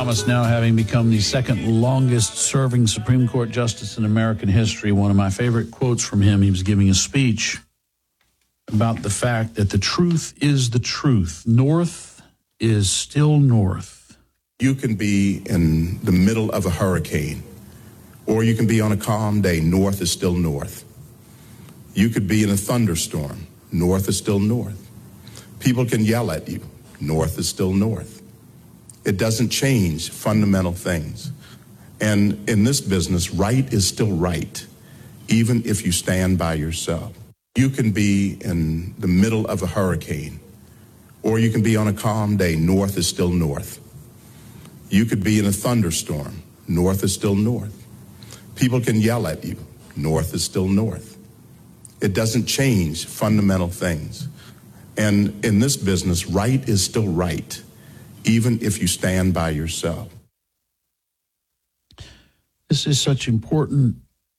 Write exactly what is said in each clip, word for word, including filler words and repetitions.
Thomas, now having become the second longest serving Supreme Court justice in American history, one of my favorite quotes from him, he was giving a speech about the fact that the truth is the truth. North is still north. You can be in the middle of a hurricane, or you can be on a calm day. North is still north. You could be in a thunderstorm. North is still north. People can yell at you. North is still north. It doesn't change fundamental things. And in this business, right is still right, even if you stand by yourself. You can be in the middle of a hurricane, or you can be on a calm day. North is still north. You could be in a thunderstorm. North is still north. People can yell at you. North is still north. It doesn't change fundamental things. And in this business, right is still right, even if you stand by yourself. This is such important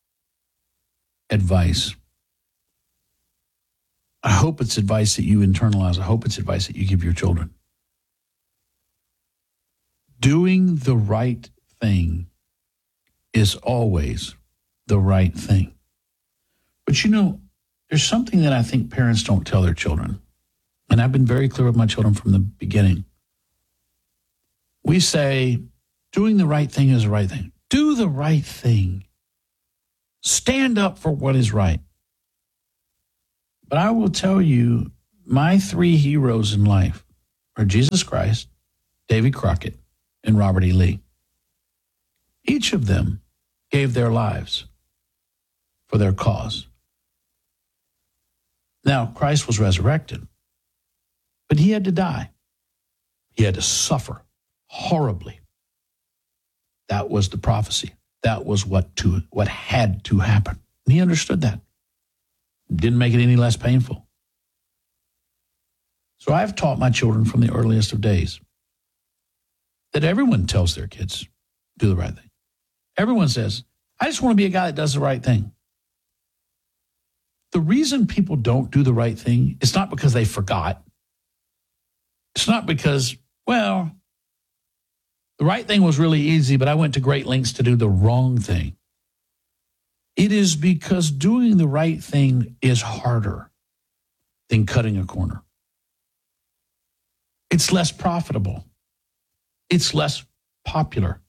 advice. I hope it's advice that you internalize. I hope it's advice that you give your children. Doing the right thing is always the right thing. But you know, there's something that I think parents don't tell their children. And I've been very clear with my children from the beginning. We say, doing the right thing is the right thing. Do the right thing. Stand up for what is right. But I will tell you, my three heroes in life are Jesus Christ, Davy Crockett, and Robert E. Lee. Each of them gave their lives for their cause. Now, Christ was resurrected, but he had to die. He had to suffer horribly. That was the prophecy. That was what to what had to happen. And he understood that. Didn't make it any less painful. So I've taught my children from the earliest of days that everyone tells their kids, do the right thing. Everyone says, I just want to be a guy that does the right thing. The reason people don't do the right thing is not because they forgot. It's not because, well, the right thing was really easy, but I went to great lengths to do the wrong thing. It is because doing the right thing is harder than cutting a corner. It's less profitable. It's less popular.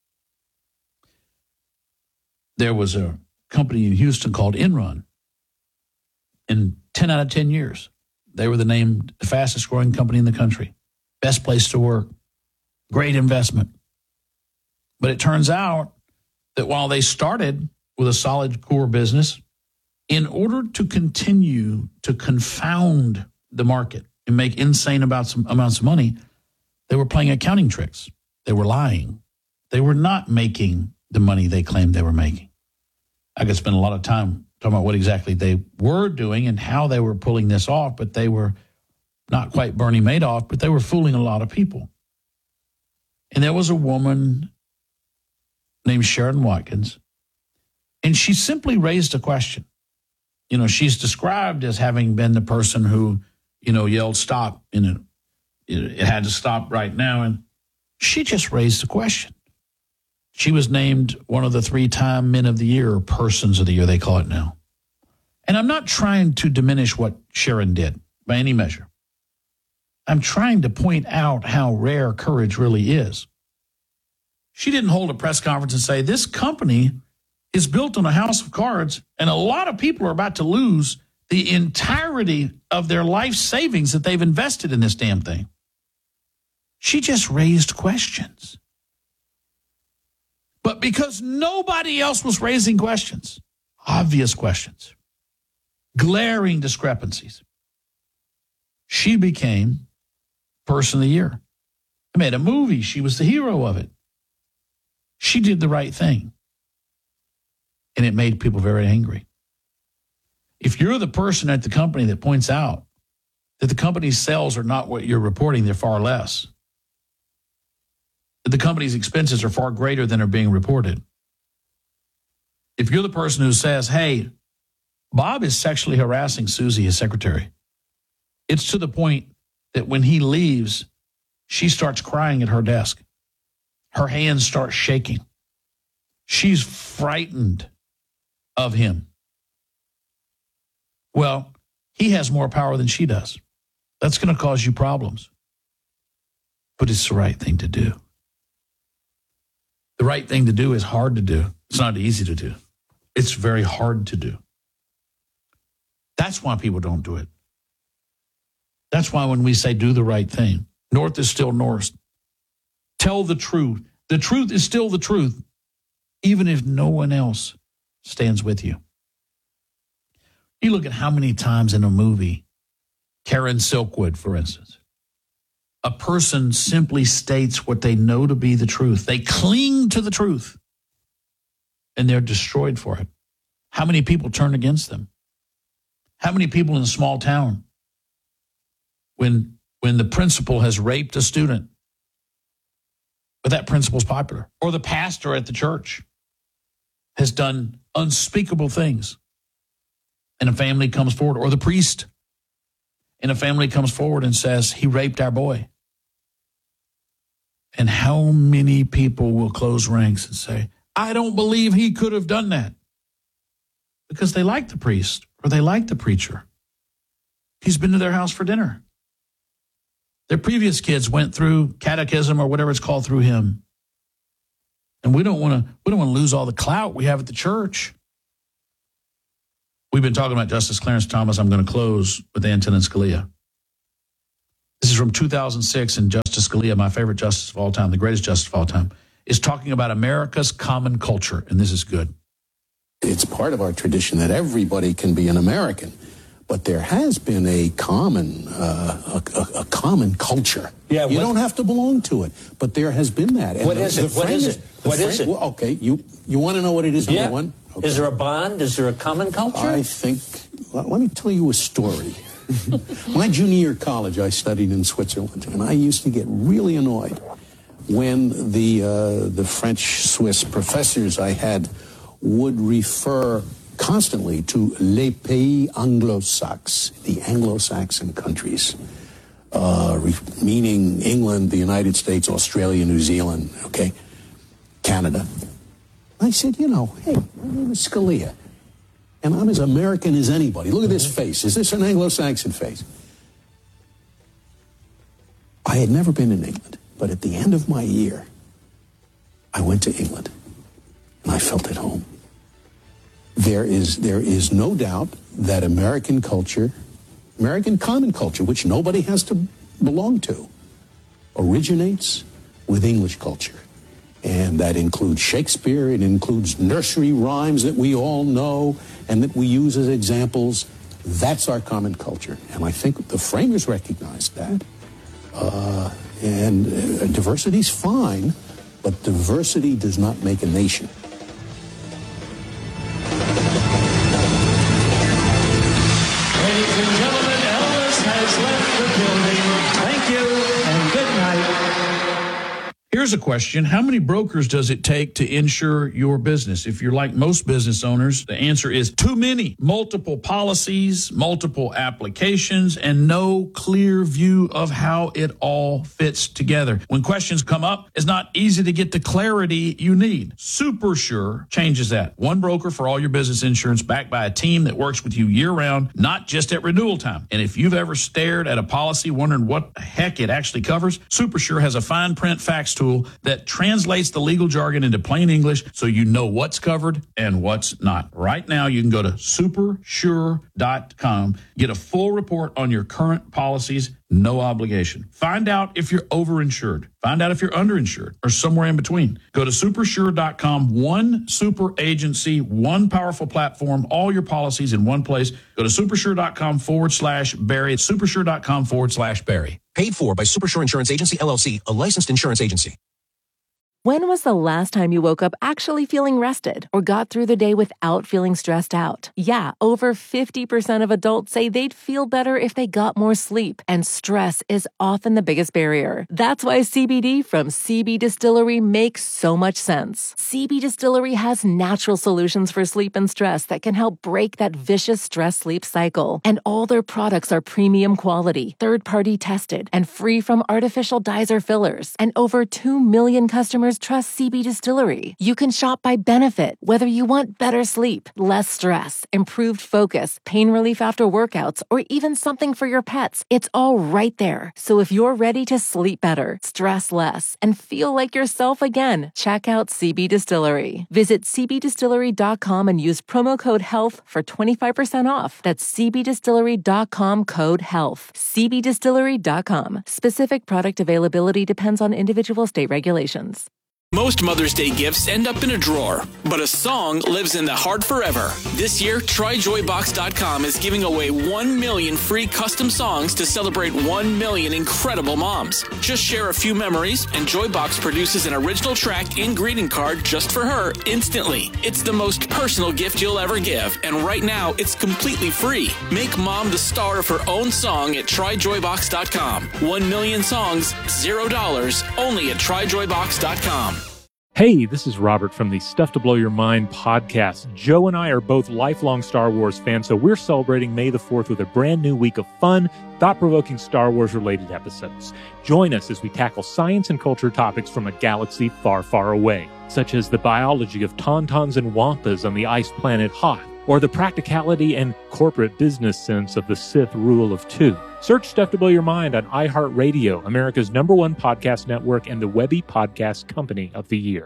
There was a company in Houston called Enron. In ten out of ten years, they were the named the fastest growing company in the country. Best place to work. Great investment. But it turns out that while they started with a solid core business, in order to continue to confound the market and make insane amounts of, amounts of money, they were playing accounting tricks. They were lying. They were not making the money they claimed they were making. I could spend a lot of time talking about what exactly they were doing and how they were pulling this off, but they were not quite Bernie Madoff, but they were fooling a lot of people. And there was a woman named Sharon Watkins, and she simply raised a question. You know, she's described as having been the person who, you know, yelled stop, and it, it, it had to stop right now. And she just raised a question. She was named one of the three-time Men of the Year, or Persons of the Year, they call it now. And I'm not trying to diminish what Sharon did by any measure. I'm trying to point out how rare courage really is. She didn't hold a press conference and say, this company is built on a house of cards, and a lot of people are about to lose the entirety of their life savings that they've invested in this damn thing. She just raised questions. But because nobody else was raising questions, obvious questions, glaring discrepancies, she became Person of the Year. They made a movie. She was the hero of it. She did the right thing. And it made people very angry. If you're the person at the company that points out that the company's sales are not what you're reporting, they're far less, that the company's expenses are far greater than are being reported. If you're the person who says, hey, Bob is sexually harassing Susie, his secretary, it's to the point that when he leaves, she starts crying at her desk. Her hands start shaking. She's frightened of him. Well, he has more power than she does. That's going to cause you problems. But it's the right thing to do. The right thing to do is hard to do. It's not easy to do. It's very hard to do. That's why people don't do it. That's why when we say do the right thing, north is still north. Tell the truth. The truth is still the truth, even if no one else stands with you. You look at how many times in a movie, Karen Silkwood, for instance, a person simply states what they know to be the truth. They cling to the truth, and they're destroyed for it. How many people turn against them? How many people in a small town, when, when the principal has raped a student, but that principal's popular, or the pastor at the church has done unspeakable things, and a family comes forward, or the priest and a family comes forward and says, he raped our boy. And how many people will close ranks and say, I don't believe he could have done that? Because they like the priest or they like the preacher. He's been to their house for dinner. Their previous kids went through catechism or whatever it's called through him. And we don't want to we don't want to lose all the clout we have at the church. We've been talking about Justice Clarence Thomas. I'm going to close with Antonin Scalia. This is from two thousand six, and Justice Scalia, my favorite justice of all time, the greatest justice of all time, is talking about America's common culture, and this is good. It's part of our tradition that everybody can be an American, but there has been a common uh, a, a, a common culture. Yeah, you what, don't have to belong to it, but there has been that. And what the, is the it? What is it? What frame, is it? Well, okay, you you want to know what it is? Yeah. Number one. Okay. Is there a bond? Is there a common culture? I think. Well, let me tell you a story. My junior year of college, I studied in Switzerland, and I used to get really annoyed when the uh, the French Swiss professors I had would refer constantly to les pays anglo-saxons, the Anglo-Saxon countries, uh, re- meaning England, the United States, Australia, New Zealand, okay, Canada. I said, you know, hey, my name is Scalia, and I'm as American as anybody. Look at this face. Is this an Anglo-Saxon face? I had never been in England, but at the end of my year, I went to England, and I felt at home. There is there is no doubt that American culture, American common culture, which nobody has to belong to, originates with English culture. And that includes Shakespeare, it includes nursery rhymes that we all know and that we use as examples. That's our common culture. And I think the framers recognized that. Uh, and uh, diversity's fine, but diversity does not make a nation. Ladies and gentlemen, Elvis has left the building. Thank you and good night. Here's a question. How many brokers does it take to insure your business? If you're like most business owners, the answer is too many. Multiple policies, multiple applications, and no clear view of how it all fits together. When questions come up, it's not easy to get the clarity you need. SuperSure changes that. One broker for all your business insurance, backed by a team that works with you year-round, not just at renewal time. And if you've ever stared at a policy wondering what the heck it actually covers, SuperSure has a fine print facts tool that translates the legal jargon into plain English so you know what's covered and what's not. Right now, you can go to super sure dot com, get a full report on your current policies, no obligation. Find out if you're overinsured. Find out if you're underinsured or somewhere in between. Go to super sure dot com, one super agency, one powerful platform, all your policies in one place. Go to supersure dot com forward slash Barry. supersure dot com forward slash Barry. Paid for by Supersure Insurance Agency, L L C, a licensed insurance agency. When was the last time you woke up actually feeling rested or got through the day without feeling stressed out? Yeah, over fifty percent of adults say they'd feel better if they got more sleep, and stress is often the biggest barrier. That's why C B D from C B Distillery makes so much sense. C B Distillery has natural solutions for sleep and stress that can help break that vicious stress-sleep cycle. And all their products are premium quality, third-party tested, and free from artificial dyes or fillers. And over two million customers customers trust C B Distillery. You can shop by benefit, whether you want better sleep, less stress, improved focus, pain relief after workouts, or even something for your pets. It's all right there. So if you're ready to sleep better, stress less, and feel like yourself again, check out C B Distillery. Visit c b distillery dot com and use promo code HEALTH for twenty-five percent off. That's c b distillery dot com code HEALTH. c b distillery dot com. Specific product availability depends on individual state regulations. Most Mother's Day gifts end up in a drawer, but a song lives in the heart forever. This year, try joy box dot com is giving away one million free custom songs to celebrate one million incredible moms. Just share a few memories, and Joybox produces an original track and greeting card just for her instantly. It's the most personal gift you'll ever give, and right now, it's completely free. Make mom the star of her own song at try joy box dot com. One million songs, zero dollars, only at try joy box dot com. Hey, this is Robert from the Stuff to Blow Your Mind podcast. Joe and I are both lifelong Star Wars fans, so we're celebrating May the fourth with a brand new week of fun, thought-provoking Star Wars-related episodes. Join us as we tackle science and culture topics from a galaxy far, far away, such as the biology of tauntauns and wampas on the ice planet Hoth, or the practicality and corporate business sense of the Sith rule of two. Search Stuff to Blow Your Mind on iHeartRadio, America's number one podcast network and the Webby Podcast Company of the Year.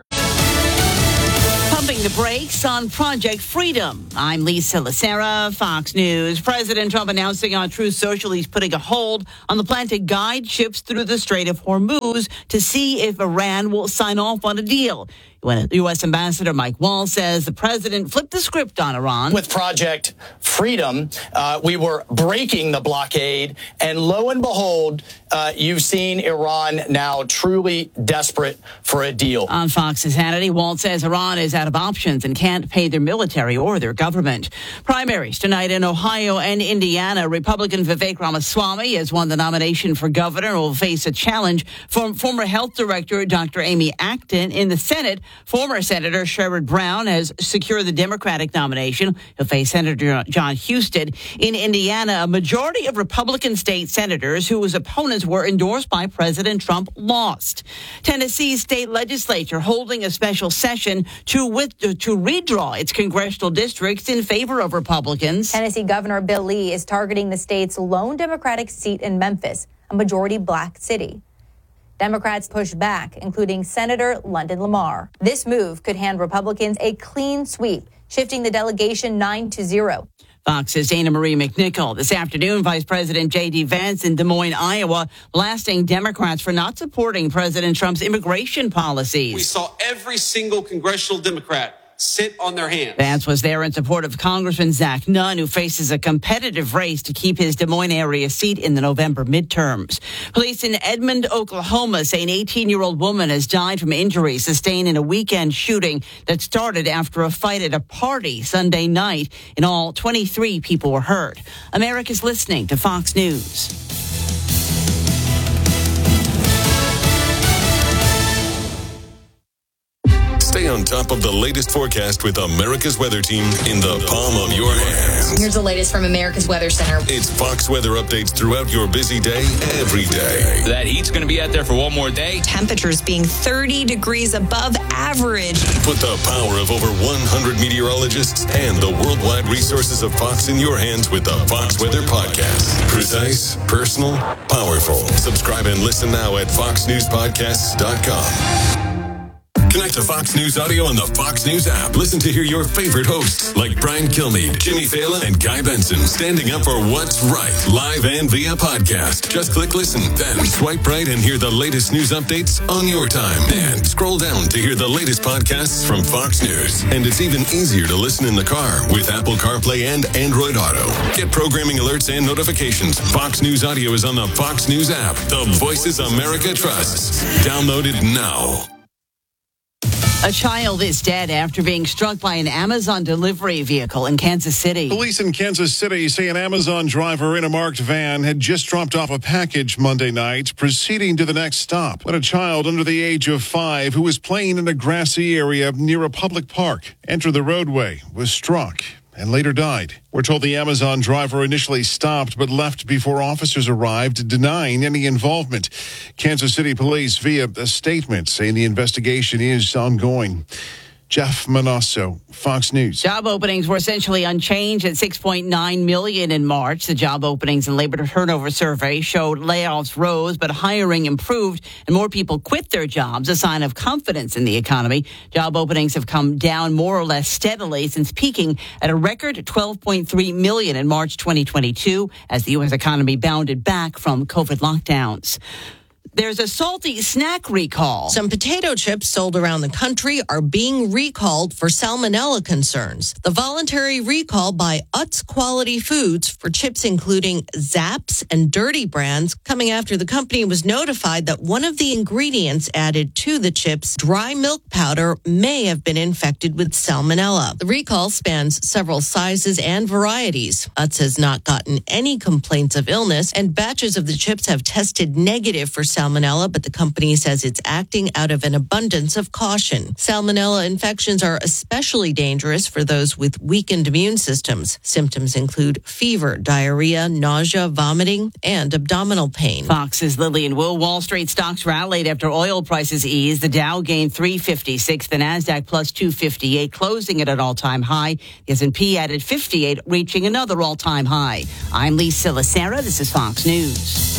Pumping the brakes on Project Freedom. I'm Lisa Lacera, Fox News. President Trump announcing on Truth Social he's putting a hold on the plan to guide ships through the Strait of Hormuz to see if Iran will sign off on a deal. When U S Ambassador Mike Waltz says the president flipped the script on Iran. With Project Freedom, uh, we were breaking the blockade, and lo and behold, uh, you've seen Iran now truly desperate for a deal. On Fox's Hannity, Waltz says Iran is out of options and can't pay their military or their government. Primaries tonight in Ohio and Indiana. Republican Vivek Ramaswamy has won the nomination for governor and will face a challenge from former health director Doctor Amy Acton. In the Senate, former Senator Sherrod Brown has secured the Democratic nomination. He'll face Senator John Husted. In Indiana, a majority of Republican state senators whose opponents were endorsed by President Trump lost. Tennessee's state legislature holding a special session to with, to redraw its congressional districts in favor of Republicans. Tennessee Governor Bill Lee is targeting the state's lone Democratic seat in Memphis, a majority black city. Democrats pushed back, including Senator London Lamar. This move could hand Republicans a clean sweep, shifting the delegation nine to zero. Fox's Dana Marie McNichol. This afternoon, Vice President J D. Vance in Des Moines, Iowa, blasting Democrats for not supporting President Trump's immigration policies. We saw every single congressional Democrat sit on their hands. Vance was there in support of Congressman Zach Nunn, who faces a competitive race to keep his Des Moines area seat in the November midterms. Police in Edmond, Oklahoma say an eighteen-year-old woman has died from injuries sustained in a weekend shooting that started after a fight at a party Sunday night. In all, twenty-three people were hurt. America's listening to Fox News. Stay on top of the latest forecast with America's Weather Team in the palm of your hands. Here's the latest from America's Weather Center. It's Fox weather updates throughout your busy day, every day. That heat's going to be out there for one more day. Temperatures being thirty degrees above average. Put the power of over one hundred meteorologists and the worldwide resources of Fox in your hands with the Fox Weather Podcast. Precise, personal, powerful. Subscribe and listen now at fox news podcasts dot com. Connect to Fox News Audio on the Fox News app. Listen to hear your favorite hosts like Brian Kilmeade, Jimmy Fallon, and Guy Benson standing up for what's right, live and via podcast. Just click listen, then swipe right and hear the latest news updates on your time. And scroll down to hear the latest podcasts from Fox News. And it's even easier to listen in the car with Apple CarPlay and Android Auto. Get programming alerts and notifications. Fox News Audio is on the Fox News app. The voices America trusts. Download it now. A child is dead after being struck by an Amazon delivery vehicle in Kansas City. Police in Kansas City say an Amazon driver in a marked van had just dropped off a package Monday night, proceeding to the next stop, when a child under the age of five who was playing in a grassy area near a public park entered the roadway, was struck, and later died. We're told the Amazon driver initially stopped but left before officers arrived, denying any involvement. Kansas City police, via a statement, saying the investigation is ongoing. Jeff Manasso, Fox News. Job openings were essentially unchanged at six point nine million in March. The job openings and labor turnover survey showed layoffs rose, but hiring improved and more people quit their jobs, a sign of confidence in the economy. Job openings have come down more or less steadily since peaking at a record twelve point three million in March twenty twenty-two as the U S economy bounded back from COVID lockdowns. There's a salty snack recall. Some potato chips sold around the country are being recalled for salmonella concerns. The voluntary recall by Utz Quality Foods for chips including Zapp's and Dirty brands coming after the company was notified that one of the ingredients added to the chips, dry milk powder, may have been infected with salmonella. The recall spans several sizes and varieties. Utz has not gotten any complaints of illness, and batches of the chips have tested negative for salmonella. Salmonella, but the company says it's acting out of an abundance of caution. Salmonella infections are especially dangerous for those with weakened immune systems. Symptoms include fever, diarrhea, nausea, vomiting, and abdominal pain. Fox's Lillian Wu. Wall Street stocks rallied after oil prices eased. The Dow gained three fifty-six, the Nasdaq plus two fifty-eight, closing at an all-time high. The S and P added fifty-eight, reaching another all-time high. I'm Lisa Lacera. This is Fox News.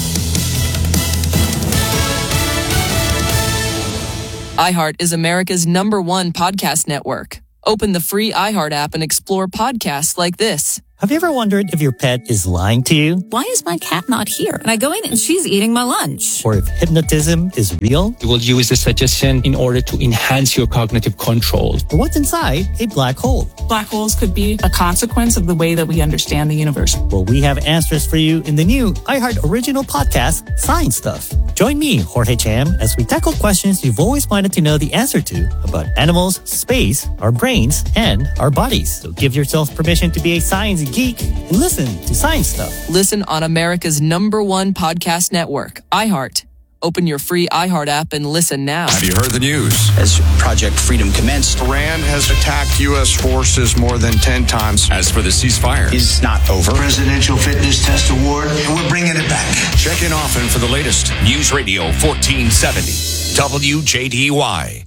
iHeart is America's number one podcast network. Open the free iHeart app and explore podcasts like this. Have you ever wondered if your pet is lying to you? Why is my cat not here? And I go in and she's eating my lunch. Or if hypnotism is real? You will use the suggestion in order to enhance your cognitive control. Or what's inside a black hole? Black holes could be a consequence of the way that we understand the universe. Well, we have answers for you in the new iHeart original podcast, Science Stuff. Join me, Jorge Cham, as we tackle questions you've always wanted to know the answer to about animals, space, our brains, and our bodies. So give yourself permission to be a science geek and listen to Science Stuff. Listen on America's number one podcast network, iHeart. Open your free iHeart app and listen now. Have you heard the news? As Project Freedom commenced, Iran has attacked U S forces more than ten times. As for the ceasefire, is not over. Presidential Fitness Test Award, and we're bringing it back. Check in often for the latest. News Radio fourteen seventy, W J D Y.